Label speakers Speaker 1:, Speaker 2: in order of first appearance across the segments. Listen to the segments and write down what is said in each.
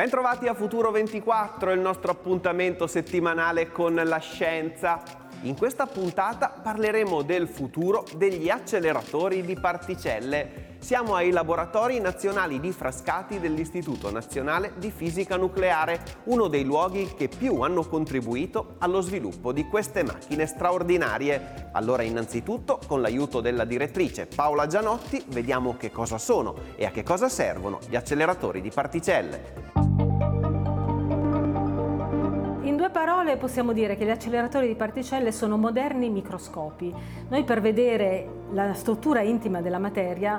Speaker 1: Bentrovati a Futuro 24, il nostro appuntamento settimanale con la scienza. In questa puntata parleremo del futuro degli acceleratori di particelle. Siamo ai laboratori nazionali di Frascati dell'Istituto Nazionale di Fisica Nucleare, uno dei luoghi che più hanno contribuito allo sviluppo di queste macchine straordinarie. Allora, innanzitutto, con l'aiuto della direttrice Paola Gianotti, vediamo che cosa sono e a che cosa servono gli acceleratori di particelle.
Speaker 2: In due parole possiamo dire che gli acceleratori di particelle sono moderni microscopi. Noi per vedere la struttura intima della materia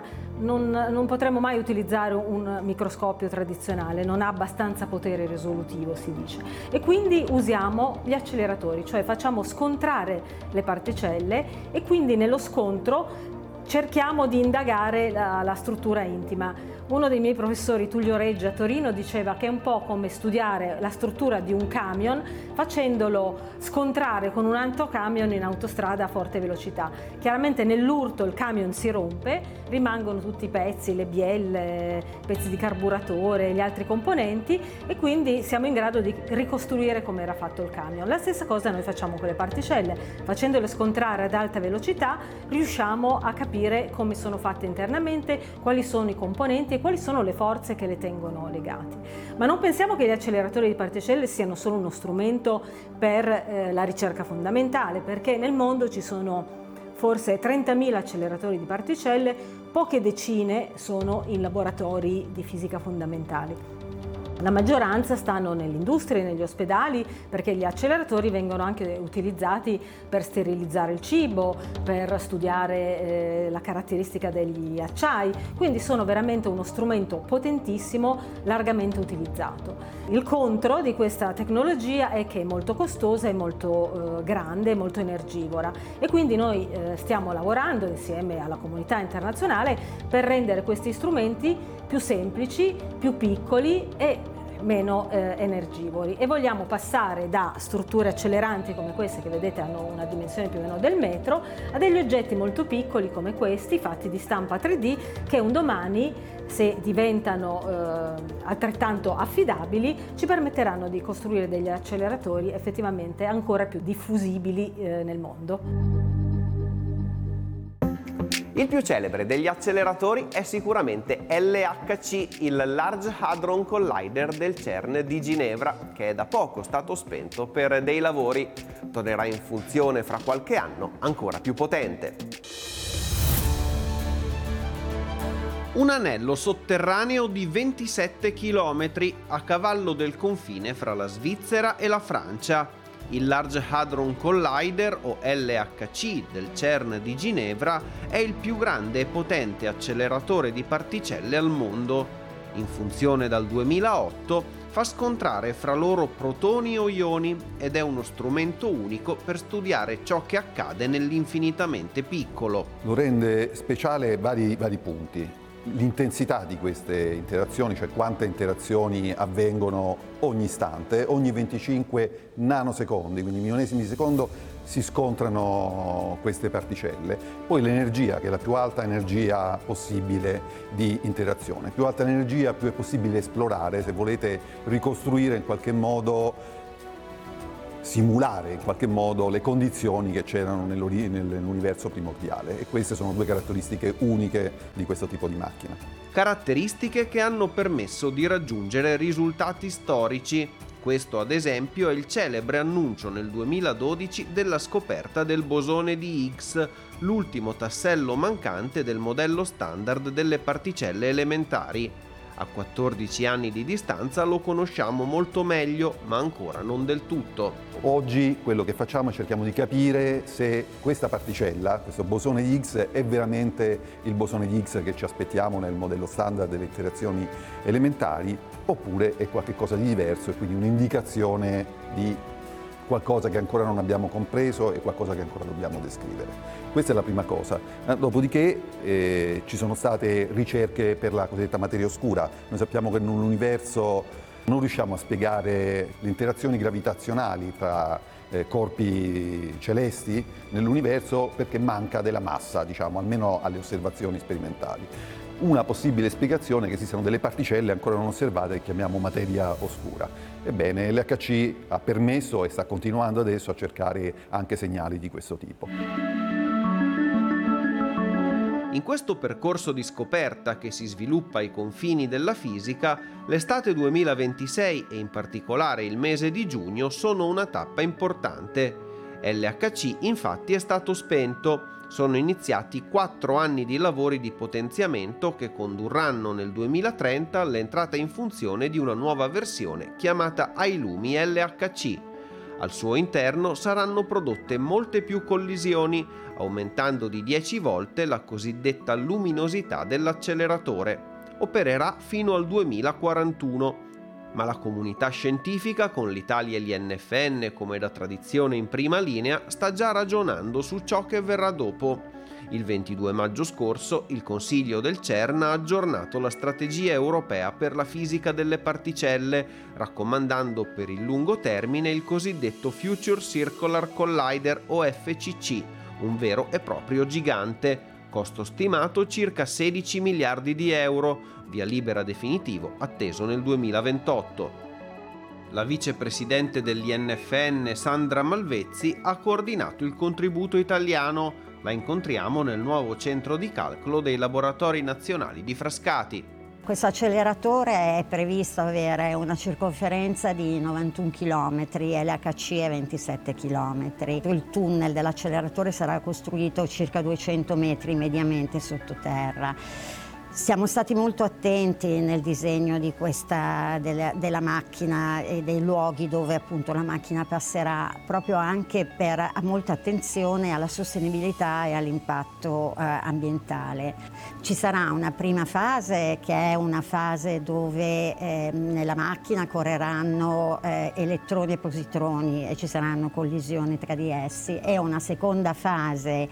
Speaker 2: non potremo mai utilizzare un microscopio tradizionale, non ha abbastanza potere risolutivo, si dice. E quindi usiamo gli acceleratori, cioè facciamo scontrare le particelle e quindi nello scontro cerchiamo di indagare la struttura intima. Uno dei miei professori, Tullio Reggi, a Torino, diceva che è un po' come studiare la struttura di un camion facendolo scontrare con un altro camion in autostrada a forte velocità. Chiaramente nell'urto il camion si rompe, rimangono tutti i pezzi, le bielle, pezzi di carburatore, gli altri componenti, e quindi siamo in grado di ricostruire come era fatto il camion. La stessa cosa noi facciamo con le particelle, facendole scontrare ad alta velocità riusciamo a capire come sono fatte internamente, quali sono i componenti e quali sono le forze che le tengono legati. Ma non pensiamo che gli acceleratori di particelle siano solo uno strumento per la ricerca fondamentale, perché nel mondo ci sono forse 30.000 acceleratori di particelle, poche decine sono in laboratori di fisica fondamentale. La maggioranza stanno nell'industria e negli ospedali, perché gli acceleratori vengono anche utilizzati per sterilizzare il cibo, per studiare la caratteristica degli acciai, quindi sono veramente uno strumento potentissimo, largamente utilizzato. Il contro di questa tecnologia è che è molto costosa, è molto grande, molto energivora, e quindi noi stiamo lavorando insieme alla comunità internazionale per rendere questi strumenti più semplici, più piccoli e meno energivori, e vogliamo passare da strutture acceleranti come queste, che vedete hanno una dimensione più o meno del metro, a degli oggetti molto piccoli come questi, fatti di stampa 3D, che un domani, se diventano altrettanto affidabili, ci permetteranno di costruire degli acceleratori effettivamente ancora più diffusibili nel mondo.
Speaker 1: Il più celebre degli acceleratori è sicuramente LHC, il Large Hadron Collider del CERN di Ginevra, che è da poco stato spento per dei lavori. Tornerà in funzione fra qualche anno, ancora più potente. Un anello sotterraneo di 27 km a cavallo del confine fra la Svizzera e la Francia. Il Large Hadron Collider, o LHC, del CERN di Ginevra è il più grande e potente acceleratore di particelle al mondo. In funzione dal 2008, fa scontrare fra loro protoni o ioni ed è uno strumento unico per studiare ciò che accade nell'infinitamente piccolo.
Speaker 3: Lo rende speciale vari punti. L'intensità di queste interazioni, cioè quante interazioni avvengono ogni istante, ogni 25 nanosecondi, quindi millesimi di secondo, si scontrano queste particelle. Poi l'energia, che è la più alta energia possibile di interazione. Più alta l'energia, più è possibile esplorare, se volete ricostruire in qualche modo, simulare in qualche modo le condizioni che c'erano nell'universo primordiale, e queste sono due caratteristiche uniche di questo tipo di macchina.
Speaker 1: Caratteristiche che hanno permesso di raggiungere risultati storici. Questo, ad esempio, è il celebre annuncio nel 2012 della scoperta del bosone di Higgs, l'ultimo tassello mancante del modello standard delle particelle elementari. A 14 anni di distanza lo conosciamo molto meglio, ma ancora non del tutto.
Speaker 3: Oggi quello che facciamo è cerchiamo di capire se questa particella, questo bosone di Higgs, è veramente il bosone di Higgs che ci aspettiamo nel modello standard delle interazioni elementari, oppure è qualcosa di diverso e quindi un'indicazione di qualcosa che ancora non abbiamo compreso e qualcosa che ancora dobbiamo descrivere. Questa è la prima cosa. Dopodiché ci sono state ricerche per la cosiddetta materia oscura. Noi sappiamo che nell'universo non riusciamo a spiegare le interazioni gravitazionali tra corpi celesti nell'universo perché manca della massa, diciamo, almeno alle osservazioni sperimentali. una possibile spiegazione è che esistono delle particelle ancora non osservate che chiamiamo materia oscura. Ebbene, l'LHC ha permesso e sta continuando adesso a cercare anche segnali di questo tipo.
Speaker 1: In questo percorso di scoperta che si sviluppa ai confini della fisica, l'estate 2026 e in particolare il mese di giugno sono una tappa importante. LHC infatti è stato spento. Sono iniziati 4 anni di lavori di potenziamento che condurranno nel 2030 all'entrata in funzione di una nuova versione chiamata Ailumi LHC. Al suo interno saranno prodotte molte più collisioni, aumentando di 10 volte la cosiddetta luminosità dell'acceleratore. Opererà fino al 2041, ma la comunità scientifica, con l'Italia e l'INFN come da tradizione in prima linea, sta già ragionando su ciò che verrà dopo. Il 22 maggio scorso il Consiglio del CERN ha aggiornato la strategia europea per la fisica delle particelle, raccomandando per il lungo termine il cosiddetto Future Circular Collider o FCC, un vero e proprio gigante, costo stimato circa 16 miliardi di euro, via libera definitivo atteso nel 2028. La vicepresidente dell'INFN Sandra Malvezzi ha coordinato il contributo italiano. La incontriamo nel nuovo centro di calcolo dei laboratori nazionali di Frascati.
Speaker 4: Questo acceleratore è previsto avere una circonferenza di 91 km e l'HC è 27 km. Il tunnel dell'acceleratore sarà costruito circa 200 metri mediamente sottoterra. Siamo stati molto attenti nel disegno di della macchina e dei luoghi dove appunto la macchina passerà, proprio anche per molta attenzione alla sostenibilità e all'impatto ambientale. Ci sarà una prima fase che è una fase dove nella macchina correranno elettroni e positroni e ci saranno collisioni tra di essi, e una seconda fase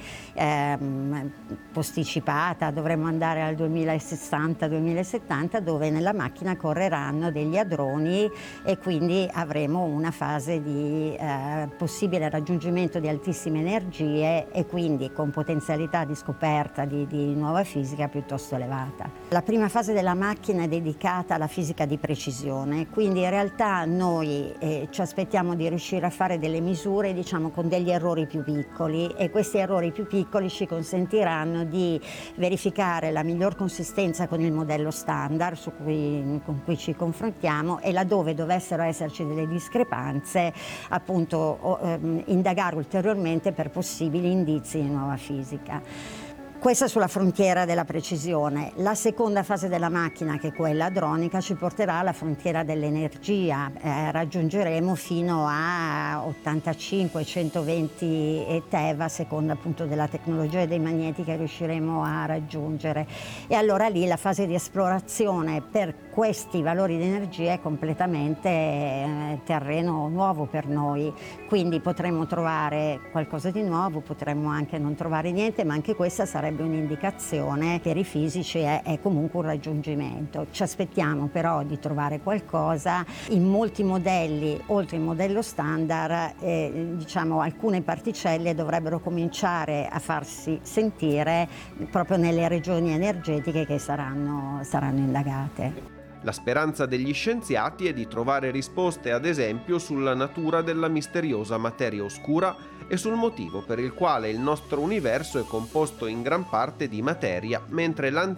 Speaker 4: posticipata, dovremmo andare al 2060-2070, dove nella macchina correranno degli hadroni e quindi avremo una fase di possibile raggiungimento di altissime energie e quindi con potenzialità di scoperta di nuova fisica piuttosto elevata. La prima fase della macchina è dedicata alla fisica di precisione, quindi in realtà noi ci aspettiamo di riuscire a fare delle misure, diciamo, con degli errori più piccoli, e questi errori più piccoli ci consentiranno di verificare la miglior consistenza con il modello standard con cui ci confrontiamo, e laddove dovessero esserci delle discrepanze appunto indagare ulteriormente per possibili indizi di nuova fisica. Questa sulla frontiera della precisione. La seconda fase della macchina, che è quella hadronica, ci porterà alla frontiera dell'energia. Raggiungeremo fino a 85-120 TeV, a seconda appunto della tecnologia dei magneti che riusciremo a raggiungere. E allora lì la fase di esplorazione per questi valori di energia è completamente terreno nuovo per noi. Quindi potremmo trovare qualcosa di nuovo, potremmo anche non trovare niente, ma anche questa sarebbe un'indicazione per i fisici è comunque un raggiungimento. Ci aspettiamo però di trovare qualcosa. In molti modelli, oltre il modello standard, diciamo, alcune particelle dovrebbero cominciare a farsi sentire proprio nelle regioni energetiche che saranno indagate.
Speaker 1: La speranza degli scienziati è di trovare risposte, ad esempio, sulla natura della misteriosa materia oscura e sul motivo per il quale il nostro universo è composto in gran parte di materia, mentre l'antimateria